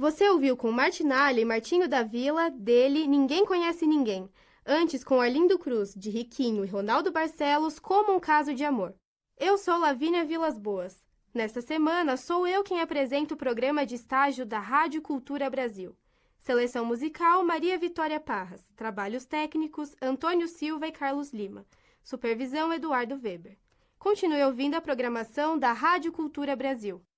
Você ouviu com Martinalha e Martinho da Vila, dele Ninguém Conhece Ninguém. Antes com Arlindo Cruz, de Riquinho e Ronaldo Barcelos, Como um Caso de Amor. Eu sou Lavínia Vilas Boas. Nesta semana, sou eu quem apresenta o programa de estágio da Rádio Cultura Brasil. Seleção musical, Maria Vitória Parras. Trabalhos técnicos, Antônio Silva e Carlos Lima. Supervisão, Eduardo Weber. Continue ouvindo a programação da Rádio Cultura Brasil.